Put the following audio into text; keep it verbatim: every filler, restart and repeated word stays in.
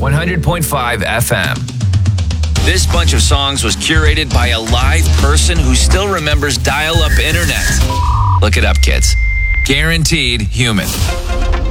one hundred point five F M. This bunch of songs was curated by a live person who still remembers dial-up internet. Look it up, kids. Guaranteed human.